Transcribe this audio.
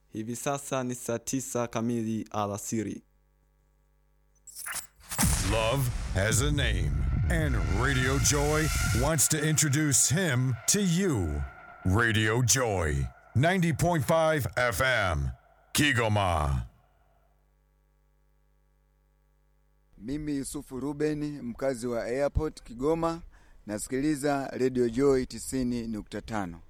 Hivi sasa ni saa 9 kamili alasiri. Love has a name, and Radio Joy wants to introduce him to you. Radio Joy, 90.5 FM, Kigoma. Mimi Yusufu Ruben, mkazi wa Airport Kigoma, nasikiliza Radio Joy 90.5.